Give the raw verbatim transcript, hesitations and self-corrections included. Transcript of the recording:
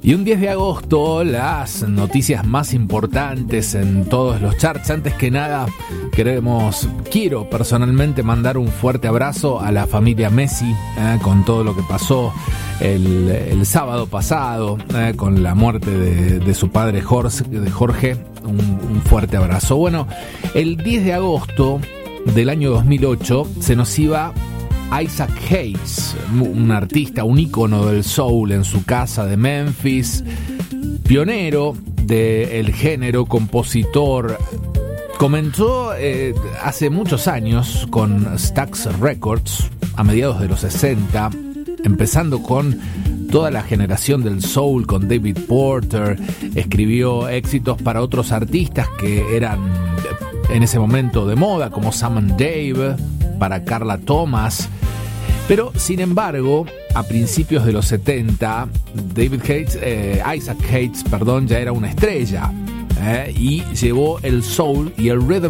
Y un diez de agosto, las noticias más importantes en todos los charts. Antes que nada, queremos, quiero personalmente mandar un fuerte abrazo a la familia Messi, eh, con todo lo que pasó el, el sábado pasado, eh, con la muerte de, de su padre Jorge, de Jorge. Un, un fuerte abrazo. Bueno, el diez de agosto del año dos mil ocho se nos iba Isaac Hayes, un artista, un ícono del soul en su casa de Memphis, pionero del género, compositor. Comenzó eh, hace muchos años con Stax Records a mediados de los sesenta, empezando con toda la generación del soul con David Porter. Escribió éxitos para otros artistas que eran en ese momento de moda, como Sam and Dave, para Carla Thomas. Pero sin embargo, a principios de los setenta, David Hayes, eh, Isaac Hayes, perdón, ya era una estrella, eh, y llevó el soul y el rhythm